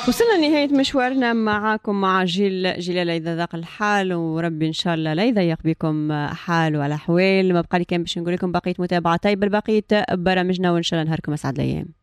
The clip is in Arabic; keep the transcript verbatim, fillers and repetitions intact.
وصلنا لنهاية مشوارنا معاكم مع جيل جلالة إذا ذاق الحال، وربي إن شاء الله لا يضيق بكم حال ولا حوال. ما بقى لي كان باش نقول لكم بقية متابعة طيبة لبقية برامجنا، وإن شاء الله نهاركم أسعد الأيام.